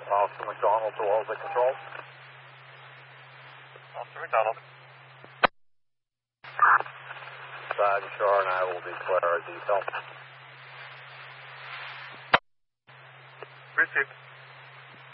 Officer McDonald to all the controls. Officer McDonald. Sergeant Shore and I will declare a detail. Received.